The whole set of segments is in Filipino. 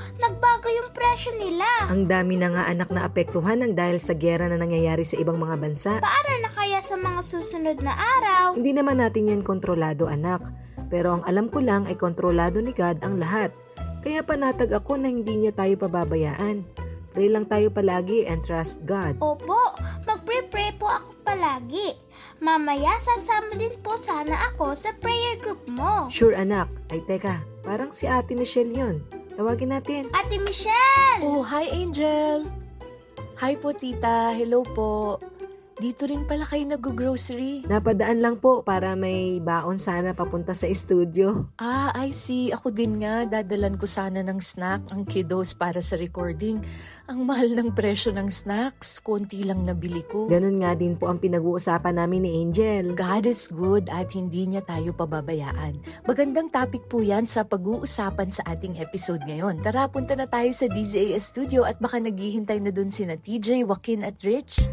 nagbago yung presyo nila. Ang dami na nga anak na apektuhan ng dahil sa giyera na nangyayari sa ibang mga bansa. Paano na kaya sa mga susunod na araw? Hindi naman natin yan kontrolado, anak. Pero ang alam ko lang ay kontrolado ni God ang lahat. Kaya panatag ako na hindi niya tayo pababayaan. Pray lang tayo palagi and trust God. Opo, magpre-pray po ako palagi. Mamaya sasama din po sana ako sa prayer group mo. Sure, anak. Ay teka, parang si Ate Michelle yon. Tawagin natin. Ate Michelle! Oh, hi Angel! Hi po tita, hello po. Dito rin pala kayo nag-grocery. Napadaan lang po para may baon sana papunta sa studio. Ah, I see. Ako din nga, dadalan ko sana ng snack ang kiddos para sa recording. Ang mahal ng presyo ng snacks, konti lang nabili ko. Ganun nga din po ang pinag-uusapan namin ni Angel. God is good at hindi niya tayo pababayaan. Magandang topic po yan sa pag-uusapan sa ating episode ngayon. Tara, punta na tayo sa DZAS studio at baka naghihintay na dun sina TJ, Joaquin at Rich.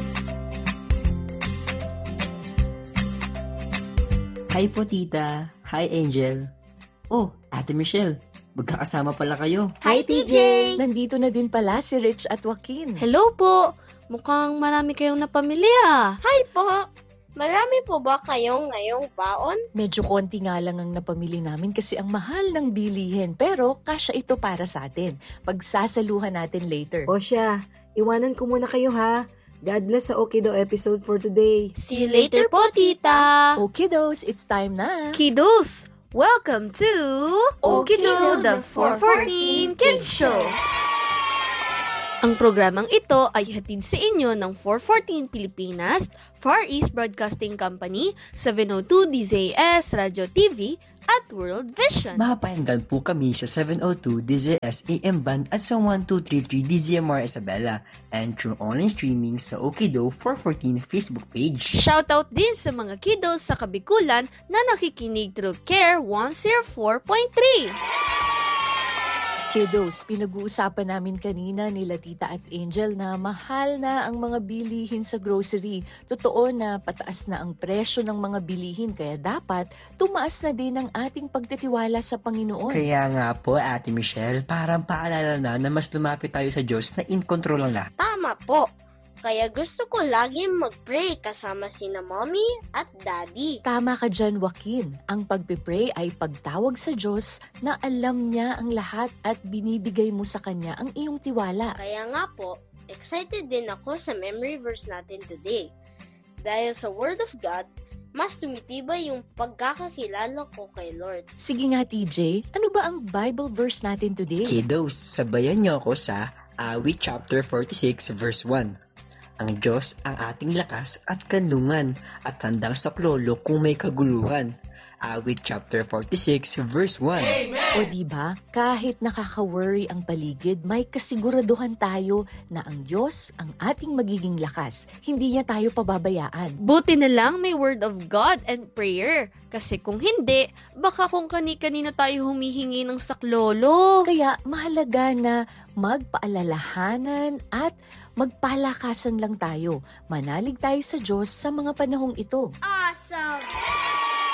Hi po tita. Hi Angel. Oh, Ate Michelle. Magkakasama pala kayo. Hi TJ! Nandito na din pala si Rich at Joaquin. Hello po! Mukhang marami kayong napamilya. Hi po! Marami po ba kayong ngayong baon? Medyo konti nga lang ang napamili namin kasi ang mahal ng bilihin. Pero kasya ito para sa atin. Pagsasaluhan natin later. O siya, iwanan ko muna kayo ha. God bless sa Okay Daw episode for today. See you later po, tita! Okay, kiddos, it's time na. Kiddos, welcome to Okido, the 414 Kids Show! Ang programang ito ay hatid sa inyo ng 414 Pilipinas, Far East Broadcasting Company, 702 DZAS Radio TV, at World Vision. Mapapakinggan po kami sa 702 DZS AM Band at sa 1233 DZMR Isabela and through online streaming sa Okido 414 Facebook page. Shoutout din sa mga kiddos sa Kabikulan na nakikinig through Care 104.3. Kiddos, pinag-uusapan namin kanina nila Tita at Angel na mahal na ang mga bilihin sa grocery. Totoo na pataas na ang presyo ng mga bilihin kaya dapat tumaas na din ang ating pagtitiwala sa Panginoon. Kaya nga po Ate Michelle, parang paalala na mas lumapit tayo sa Diyos na in control lang lahat. Tama po. Kaya gusto ko lagi mag-pray kasama sina mommy at daddy. Tama ka dyan, Joaquin. Ang pagpipray ay pagtawag sa Diyos na alam niya ang lahat at binibigay mo sa Kanya ang iyong tiwala. Kaya nga po, excited din ako sa memory verse natin today. Dahil sa Word of God, mas tumitibay yung pagkakakilala ko kay Lord. Sige nga, TJ, ano ba ang Bible verse natin today? Kiddos, sabayan niyo ako sa Awit chapter 46 verse 1. Ang Diyos ang ating lakas at kanlungan at handang saklolo kung may kaguluhan. Awit chapter 46 verse 1. O diba, kahit nakaka-worry ang paligid, may kasiguraduhan tayo na ang Diyos ang ating magiging lakas. Hindi niya tayo pababayaan. Buti na lang may Word of God and prayer. Kasi kung hindi, baka kung kani-kanino tayo humihingi ng saklolo. Kaya mahalaga na magpaalalahanan at magpalakasan lang tayo. Manalig tayo sa Diyos sa mga panahong ito. Awesome!